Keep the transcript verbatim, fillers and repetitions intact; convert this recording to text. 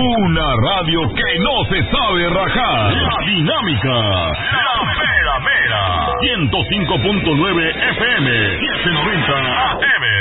Una radio que no se sabe rajar. La Dinámica. La Mera Mera. ciento cinco punto nueve F M. setecientos noventa A M.